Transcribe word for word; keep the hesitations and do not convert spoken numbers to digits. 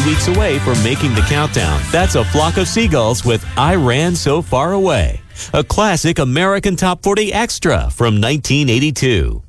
weeks away from making the countdown. That's A Flock of Seagulls with I Ran So Far Away, a classic American Top forty extra from nineteen eighty-two.